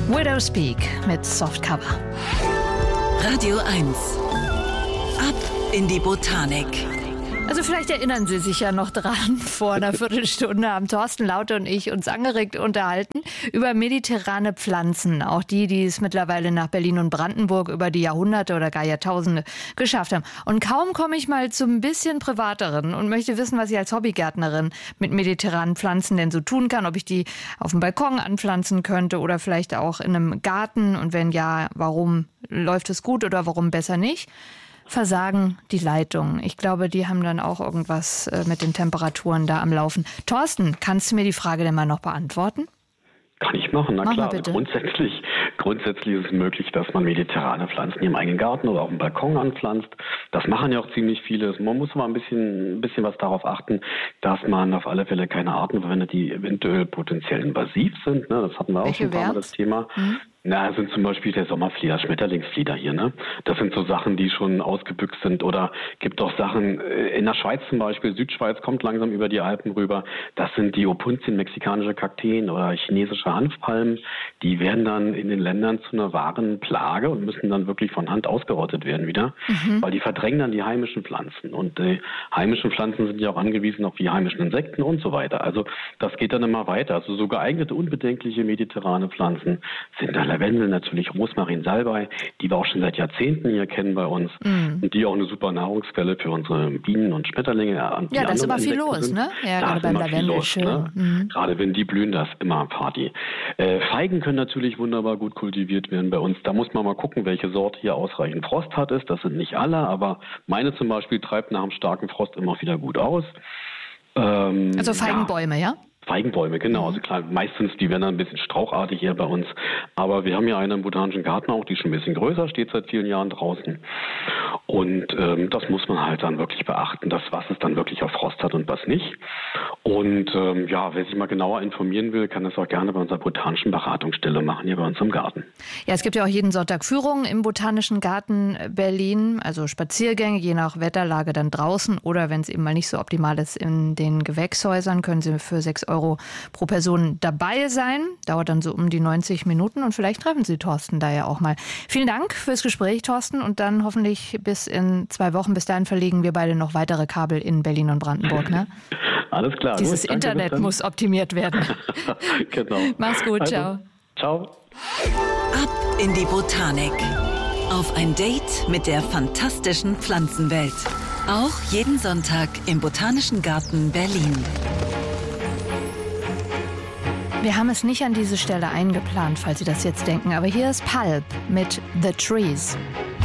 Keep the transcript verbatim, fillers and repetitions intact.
Widow's Peak mit Softcover. Radio eins. Ab in die Botanik. Also vielleicht erinnern Sie sich ja noch dran, vor einer Viertelstunde haben Thorsten Laute und ich uns angeregt unterhalten über mediterrane Pflanzen. Auch die, die es mittlerweile nach Berlin und Brandenburg über die Jahrhunderte oder gar Jahrtausende geschafft haben. Und kaum komme ich mal zum bisschen Privateren und möchte wissen, was ich als Hobbygärtnerin mit mediterranen Pflanzen denn so tun kann. Ob ich die auf dem Balkon anpflanzen könnte oder vielleicht auch in einem Garten. Und wenn ja, warum läuft es gut oder warum besser nicht? Versagen die Leitungen. Ich glaube, die haben dann auch irgendwas äh, mit den Temperaturen da am Laufen. Thorsten, kannst du mir die Frage denn mal noch beantworten? Kann ich machen, na Mach klar. mal bitte. Also grundsätzlich, grundsätzlich ist es möglich, dass man mediterrane Pflanzen im eigenen Garten oder auf dem Balkon anpflanzt. Das machen ja auch ziemlich viele. Man muss mal ein bisschen, ein bisschen was darauf achten, dass man auf alle Fälle keine Arten verwendet, die eventuell potenziell invasiv sind. Ne? Das hatten wir auch Welche schon ein paar Mal wären's? das Thema. Mhm. Na, das sind zum Beispiel der Sommerflieder, Schmetterlingsflieder hier, ne? Das sind so Sachen, die schon ausgebüxt sind. Oder gibt auch Sachen, äh, in der Schweiz zum Beispiel, Südschweiz kommt langsam über die Alpen rüber. Das sind die Opuntien, mexikanische Kakteen oder chinesische Hanfpalmen. Die werden dann in den Ländern zu einer wahren Plage und müssen dann wirklich von Hand ausgerottet werden wieder. Mhm. Weil die verdrängen dann die heimischen Pflanzen. Und die heimischen Pflanzen sind ja auch angewiesen auf die heimischen Insekten und so weiter. Also das geht dann immer weiter. Also so geeignete, unbedenkliche mediterrane Pflanzen sind da Lavendel, natürlich Rosmarin, Salbei, die wir auch schon seit Jahrzehnten hier kennen bei uns mm. und die auch eine super Nahrungsquelle für unsere Bienen und Schmetterlinge. Und ja, da ist immer viel los, ne? Ja, da gerade beim Lavendel los, schön. Ne? Mm. Gerade wenn die blühen, das ist immer Party. Äh, Feigen können natürlich wunderbar gut kultiviert werden bei uns. Da muss man mal gucken, welche Sorte hier ausreichend Frost hat. Ist. Das sind nicht alle, aber meine zum Beispiel treibt nach einem starken Frost immer wieder gut aus. Ähm, also Feigenbäume, ja? ja? Feigenbäume, genau. Also klar, meistens, die werden dann ein bisschen strauchartig hier bei uns. Aber wir haben ja eine im Botanischen Garten auch, die ist schon ein bisschen größer, steht seit vielen Jahren draußen. Und ähm, das muss man halt dann wirklich beachten, dass was es dann wirklich auf Frost hat und was nicht. Und ähm, ja, wer sich mal genauer informieren will, kann das auch gerne bei unserer botanischen Beratungsstelle machen, hier bei uns im Garten. Ja, es gibt ja auch jeden Sonntag Führungen im Botanischen Garten Berlin, also Spaziergänge, je nach Wetterlage dann draußen oder wenn es eben mal nicht so optimal ist, in den Gewächshäusern, können Sie für sechs Euro pro Person dabei sein. Dauert dann so um die neunzig Minuten und vielleicht treffen Sie Thorsten da ja auch mal. Vielen Dank fürs Gespräch, Thorsten, und dann hoffentlich bis in zwei Wochen. Bis dahin verlegen wir beide noch weitere Kabel in Berlin und Brandenburg, ne? Alles klar. Dieses gut, danke, Internet muss optimiert werden. Genau. Mach's gut, also, ciao. Ciao. Ab in die Botanik. Auf ein Date mit der fantastischen Pflanzenwelt. Auch jeden Sonntag im Botanischen Garten Berlin. Wir haben es nicht an diese Stelle eingeplant, falls Sie das jetzt denken, aber hier ist Pulp mit The Trees.